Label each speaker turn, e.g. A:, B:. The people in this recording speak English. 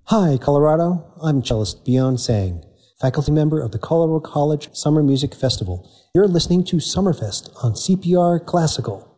A: Hi, Colorado. I'm cellist Bjorn Sang, faculty member of the Colorado College Summer Music Festival. You're listening to Summerfest on CPR Classical.